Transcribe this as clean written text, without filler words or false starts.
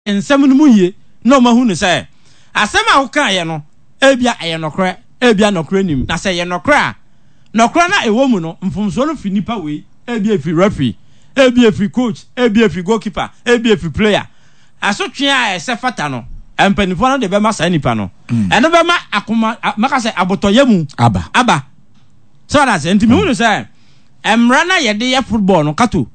ensem no mu yie na o ma hu ne say asem a wo kan ye no ebia aye nokre ebia nokre nim na say ye nokre a nokre na ewo mu no mfumso no fi nipa we ebia fi referee ebia fi coach ebia fi goalkeeper ebia fi player asotwe a ese fata no empanifo no de be ma sa nipa no eno be ma akoma maka say abotoye mu aba so that enti me hu ne say emra na ye de ye football no kato